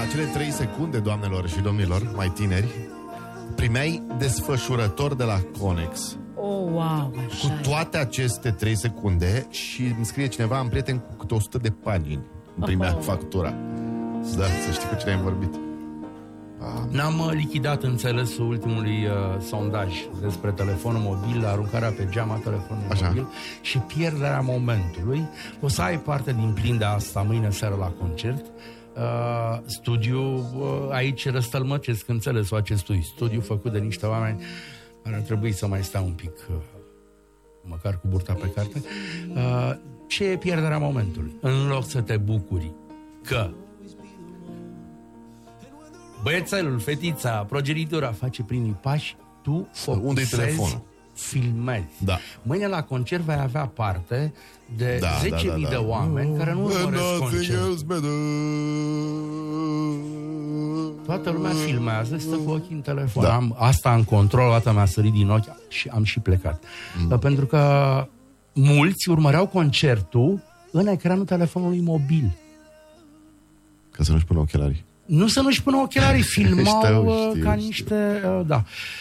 acele 3 secunde, doamnelor și domnilor, mai tineri, primeai desfășurător de la Conex. Oh, wow, așa Cu toate aceste 3 secunde și îmi scrie cineva, am prieten cu câte 100 de pagini. Îmi primea factura. Da, să știi cu cine am vorbit. N-am lichidat înțelesul ultimului sondaj despre telefonul mobil, aruncarea pe geama telefonului mobil și pierderea momentului. O să ai parte din plin de asta mâine seară la concert. Studiu, aici răstălmăcesc înțelesul acestui studiu făcut de niște oameni care ar trebui să mai stea un pic, măcar cu burta pe carte. Ce e pierderea momentului? În loc să te bucuri că băiețelul, fetița, progenitura face primii pași, tu unde-i telefonul? Filmezi. Da. Mâine la concert vei avea parte de 10.000 de oameni care nu urmăresc concertul. Toată lumea filmează, stă cu ochii în telefon. Am asta în control, o dată mi-a sărit din ochi și am și plecat. Pentru că mulți urmăreau concertul în ecranul telefonului mobil. Ca să nu-și pună ochelarii. Nu să nu-și pună ochelarii, filmau știu. ca niște... da.